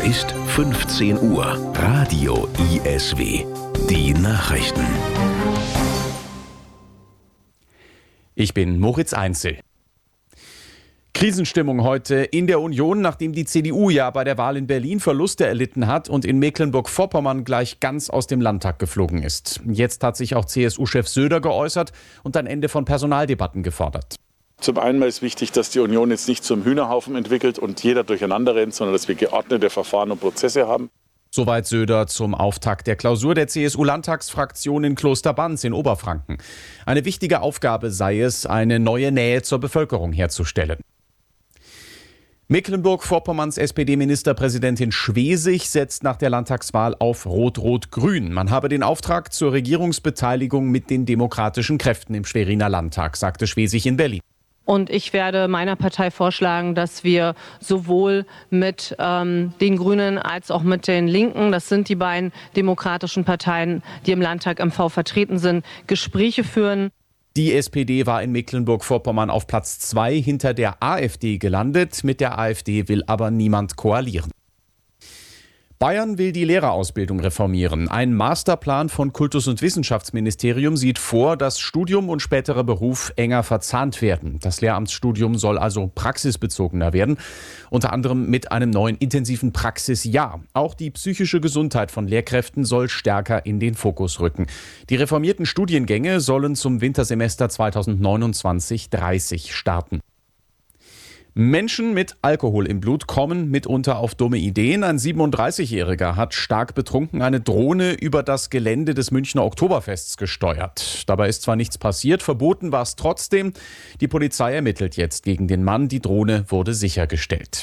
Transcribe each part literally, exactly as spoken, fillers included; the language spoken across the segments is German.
ist fünfzehn Uhr. Radio I S W. Die Nachrichten. Ich bin Moritz Einzel. Krisenstimmung heute in der Union, nachdem die C D U ja bei der Wahl in Berlin Verluste erlitten hat und in Mecklenburg-Vorpommern gleich ganz aus dem Landtag geflogen ist. Jetzt hat sich auch C S U-Chef Söder geäußert und ein Ende von Personaldebatten gefordert. Zum einen ist wichtig, dass die Union jetzt nicht zum Hühnerhaufen entwickelt und jeder durcheinander rennt, sondern dass wir geordnete Verfahren und Prozesse haben. Soweit Söder zum Auftakt der Klausur der C S U-Landtagsfraktion in Klosterbanz in Oberfranken. Eine wichtige Aufgabe sei es, eine neue Nähe zur Bevölkerung herzustellen. Mecklenburg-Vorpommerns S P D-Ministerpräsidentin Schwesig setzt nach der Landtagswahl auf Rot-Rot-Grün. Man habe den Auftrag zur Regierungsbeteiligung mit den demokratischen Kräften im Schweriner Landtag, sagte Schwesig in Berlin. Und ich werde meiner Partei vorschlagen, dass wir sowohl mit ähm, den Grünen als auch mit den Linken, das sind die beiden demokratischen Parteien, die im Landtag M V vertreten sind, Gespräche führen. Die S P D war in Mecklenburg-Vorpommern auf Platz zwei hinter der AfD gelandet. Mit der AfD will aber niemand koalieren. Bayern will die Lehrerausbildung reformieren. Ein Masterplan von Kultus- und Wissenschaftsministerium sieht vor, dass Studium und späterer Beruf enger verzahnt werden. Das Lehramtsstudium soll also praxisbezogener werden, unter anderem mit einem neuen intensiven Praxisjahr. Auch die psychische Gesundheit von Lehrkräften soll stärker in den Fokus rücken. Die reformierten Studiengänge sollen zum Wintersemester zweitausendneunundzwanzig dreißig starten. Menschen mit Alkohol im Blut kommen mitunter auf dumme Ideen. Ein siebenunddreißigjähriger hat stark betrunken eine Drohne über das Gelände des Münchner Oktoberfests gesteuert. Dabei ist zwar nichts passiert, verboten war es trotzdem. Die Polizei ermittelt jetzt gegen den Mann. Die Drohne wurde sichergestellt.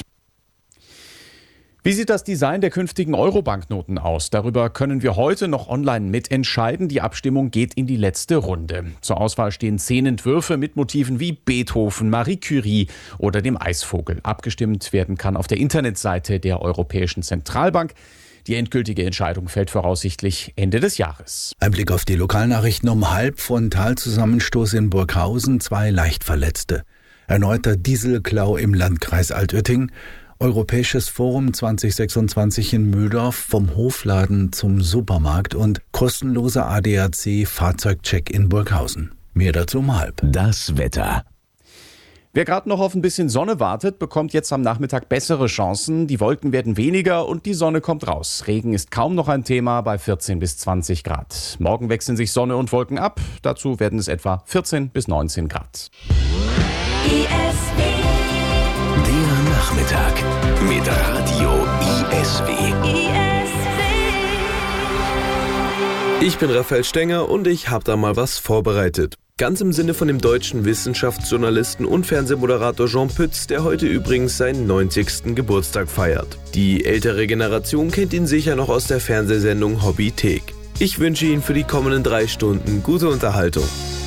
Wie sieht das Design der künftigen Euro-Banknoten aus? Darüber können wir heute noch online mitentscheiden. Die Abstimmung geht in die letzte Runde. Zur Auswahl stehen zehn Entwürfe mit Motiven wie Beethoven, Marie Curie oder dem Eisvogel. Abgestimmt werden kann auf der Internetseite der Europäischen Zentralbank. Die endgültige Entscheidung fällt voraussichtlich Ende des Jahres. Ein Blick auf die Lokalnachrichten um halb. Frontalzusammenstoß in Burghausen, zwei Leichtverletzte. Erneuter Dieselklau im Landkreis Altötting. Europäisches Forum zwanzig sechsundzwanzig in Mühldorf, vom Hofladen zum Supermarkt und kostenloser A D A C-Fahrzeugcheck in Burghausen. Mehr dazu um halb. Das Wetter. Wer gerade noch auf ein bisschen Sonne wartet, bekommt jetzt am Nachmittag bessere Chancen. Die Wolken werden weniger und die Sonne kommt raus. Regen ist kaum noch ein Thema bei vierzehn bis zwanzig Grad. Morgen wechseln sich Sonne und Wolken ab. Dazu werden es etwa vierzehn bis neunzehn Grad. I S W. Der Nachmittag mit Radio I S W. I S W. Ich bin Raphael Stenger und ich habe da mal was vorbereitet. Ganz im Sinne von dem deutschen Wissenschaftsjournalisten und Fernsehmoderator Jean Pütz, der heute übrigens seinen neunzigsten Geburtstag feiert. Die ältere Generation kennt ihn sicher noch aus der Fernsehsendung Hobbythek. Ich wünsche Ihnen für die kommenden drei Stunden gute Unterhaltung.